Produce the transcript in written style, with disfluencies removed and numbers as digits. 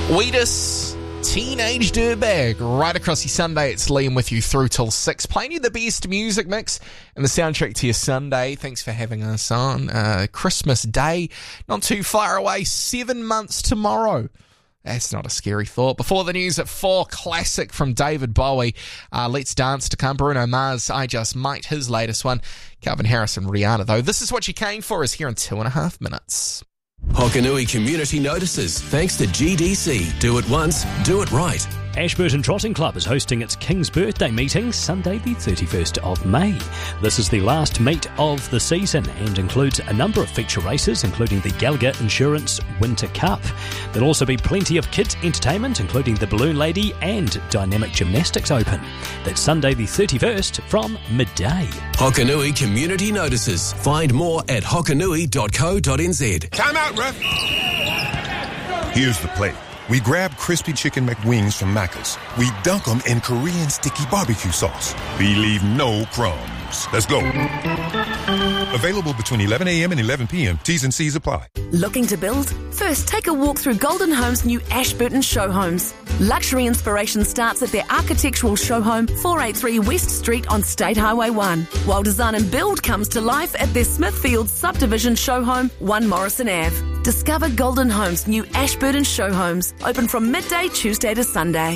Wheatus, Teenage Dirtbag. Right across your Sunday, it's Liam with you through till 6, playing you the best music mix and the soundtrack to your Sunday. Thanks for having us on. Christmas Day, not too far away, 7 months tomorrow. That's not a scary thought. Before the news at 4, classic from David Bowie. Let's Dance to come. Bruno Mars, I Just Might, his latest one. Calvin Harris and Rihanna, though. This is What You Came For is here in 2.5 minutes. Hokanui Community Notices, thanks to GDC. Do it once, do it right. Ashburton Trotting Club is hosting its King's Birthday meeting Sunday the 31st of May. This is the last meet of the season and includes a number of feature races, including the Gallagher Insurance Winter Cup. There'll also be plenty of kids' entertainment, including the Balloon Lady and Dynamic Gymnastics Open. That's Sunday the 31st from midday. Hokanui Community Notices. Find more at hokanui.co.nz. Time out, ref. Here's the play. We grab crispy chicken McWings from Macca's. We dunk them in Korean sticky barbecue sauce. We leave no crumbs. Let's go. Available between 11 a.m. and 11 p.m. T's and C's apply. Looking to build? First, take a walk through Golden Homes' new Ashburton show homes. Luxury inspiration starts at their architectural show home, 483 West Street on State Highway 1, while design and build comes to life at their Smithfield subdivision show home, 1 Morrison Ave. Discover Golden Homes' new Ashburton show homes, open from midday Tuesday to Sunday.